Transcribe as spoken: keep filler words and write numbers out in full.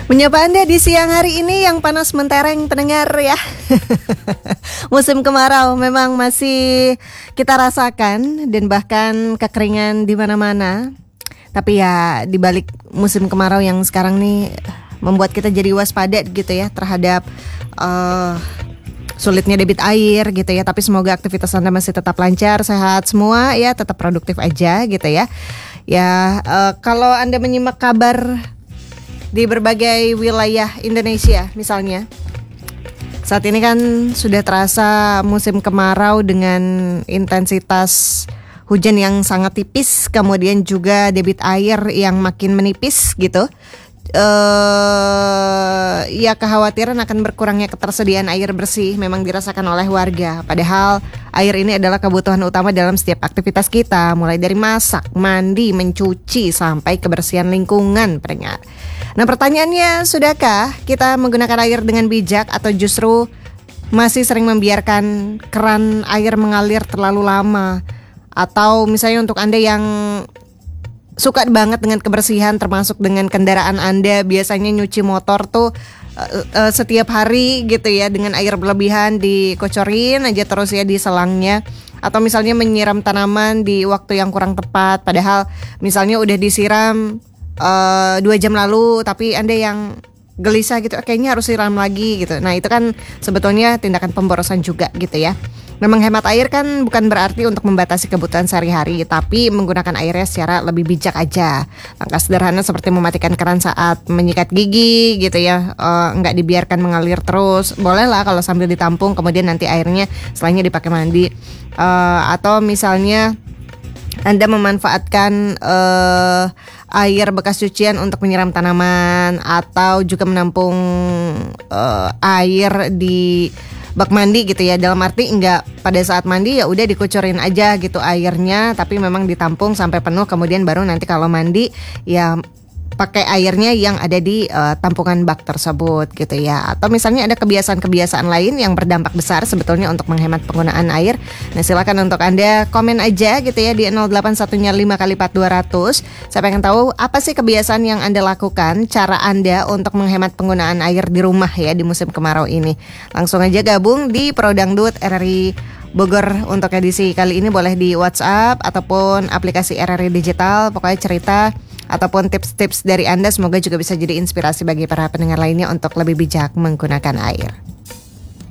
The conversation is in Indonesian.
Menyapa Anda di siang hari ini yang panas mentereng pendengar ya. Musim kemarau memang masih kita rasakan dan bahkan kekeringan di mana-mana. Tapi ya di balik musim kemarau yang sekarang nih membuat kita jadi waspada gitu ya terhadap uh, sulitnya debit air gitu ya. Tapi semoga aktivitas Anda masih tetap lancar, sehat semua ya, tetap produktif aja gitu ya. Ya uh, kalau Anda menyimak kabar di berbagai wilayah Indonesia misalnya, saat ini kan sudah terasa musim kemarau dengan intensitas hujan yang sangat tipis, kemudian juga debit air yang makin menipis gitu. Uh, ya kekhawatiran akan berkurangnya ketersediaan air bersih memang dirasakan oleh warga. Padahal air ini adalah kebutuhan utama dalam setiap aktivitas kita, mulai dari masak, mandi, mencuci, sampai kebersihan lingkungan, pendengar. Nah pertanyaannya, sudahkah kita menggunakan air dengan bijak atau justru masih sering membiarkan keran air mengalir terlalu lama? Atau misalnya untuk Anda yang suka banget dengan kebersihan, termasuk dengan kendaraan Anda, biasanya nyuci motor tuh uh, uh, setiap hari gitu ya, dengan air berlebihan dikocorin aja terus ya di selangnya. Atau misalnya menyiram tanaman di waktu yang kurang tepat, padahal misalnya udah disiram uh, dua jam lalu, tapi Anda yang gelisah gitu, kayaknya harus siram lagi gitu. Nah itu kan sebetulnya tindakan pemborosan juga gitu ya. Memang hemat air kan bukan berarti untuk membatasi kebutuhan sehari-hari, tapi menggunakan airnya secara lebih bijak aja. Langkah sederhana seperti mematikan keran saat menyikat gigi gitu ya, uh, nggak dibiarkan mengalir terus. Boleh lah kalau sambil ditampung, kemudian nanti airnya setelahnya dipakai mandi. Uh, atau misalnya Anda memanfaatkan uh, air bekas cucian untuk menyiram tanaman, atau juga menampung uh, air di bak mandi gitu ya. Dalam arti enggak pada saat mandi ya udah dikucurin aja gitu airnya, tapi memang ditampung sampai penuh, kemudian baru nanti kalau mandi ya pakai airnya yang ada di uh, tampungan bak tersebut gitu ya. Atau misalnya ada kebiasaan-kebiasaan lain yang berdampak besar sebetulnya untuk menghemat penggunaan air. Nah silakan untuk Anda komen aja gitu ya di nol delapan satu nya lima kali empat dua ratus. Saya pengen tahu apa sih kebiasaan yang Anda lakukan, cara Anda untuk menghemat penggunaan air di rumah ya di musim kemarau ini. Langsung aja gabung di Pro Dangdut R R I Bogor untuk edisi kali ini, boleh di WhatsApp ataupun aplikasi R R I Digital. Pokoknya cerita ataupun tips-tips dari Anda semoga juga bisa jadi inspirasi bagi para pendengar lainnya untuk lebih bijak menggunakan air.